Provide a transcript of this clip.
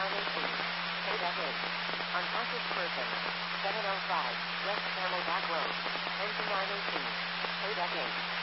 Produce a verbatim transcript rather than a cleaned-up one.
nine eighteen. Kodak eight. Unconscious person. seven oh five. West Camelback Road. ten to nine eighteen. Kodak eight.